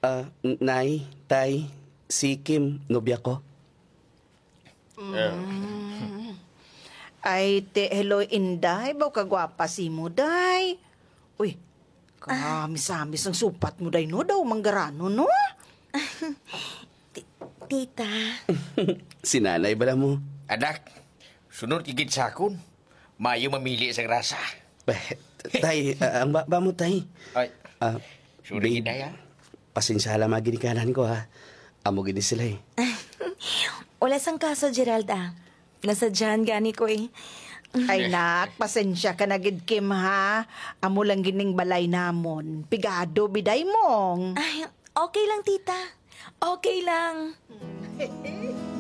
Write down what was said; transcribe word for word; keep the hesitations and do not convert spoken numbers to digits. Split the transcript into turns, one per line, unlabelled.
Ah, n- Nay, Tay, si Kim, nobya ko.
Ay, te, hello, Inday. Baw kagwapa si mo, day. Uy, kamis-amis ang supat mo, day, no? Daw, manggarano, no?
Tita,
Si nanay ba mo?
Anak, sunod igit sa akon. Mayo mamili sa grasa.
Eh, tay, ah, ang ba, ba mo, Tay?
Ay,
Ah,
sorry,
babe,
Inday, ha?
pasensya lang mga ginikanan ko, ha? Amo gini sila, eh.
wala sang kaso, Gerald, ah. Nasadyahan gani ko, eh.
Ay, nak, pasensya ka na, gid, Kim, ha? Amo lang gining balay namon. Pigado, biday mong.
Ay, okay lang, tita. Okay lang.